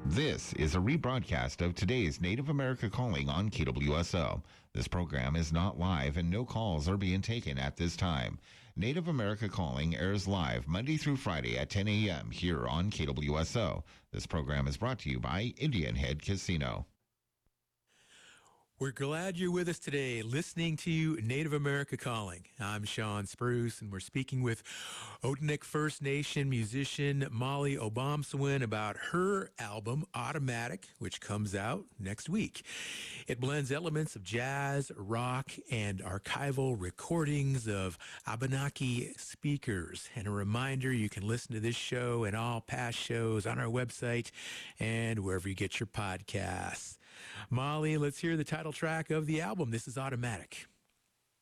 This is a rebroadcast of today's Native America Calling on KWSO. This program is not live and no calls are being taken at this time. Native America Calling airs live Monday through Friday at 10 a.m. here on KWSO. This program is brought to you by Indian Head Casino. We're glad you're with us today, listening to Native America Calling. I'm Sean Spruce, and we're speaking with Odanik First Nation musician Molly Obomsawin about her album, Automatic, which comes out next week. It blends elements of jazz, rock, and archival recordings of Abenaki speakers. And a reminder, you can listen to this show and all past shows on our website and wherever you get your podcasts. Molly, let's hear the title track of the album. This is Automatic.